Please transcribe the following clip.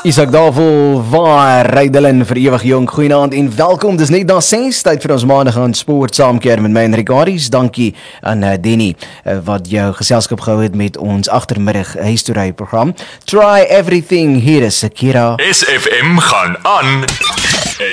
Isak Davel, waar Rydelin vir ewig jong, goeienaand en welkom, dis net na 6, tyd vir ons maandag aan sport saamkeer met my en Ricaries, dankie aan Denny, wat jou geselskap gehou het met ons agtermiddag history program. Try everything, hier is Sakira. SFM gaan aan.